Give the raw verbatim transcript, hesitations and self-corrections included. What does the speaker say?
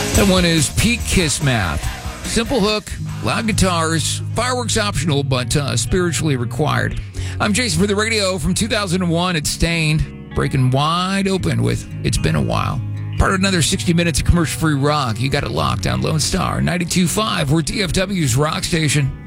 That one is Pete Kiss Math. Simple hook, loud guitars, fireworks optional, but uh, spiritually required. I'm Jason for the radio from two thousand one. It's Stained, breaking wide open with It's Been a While. Part of another sixty minutes of commercial-free rock. You got it locked on Lone Star ninety-two point five. We're D F W's rock station.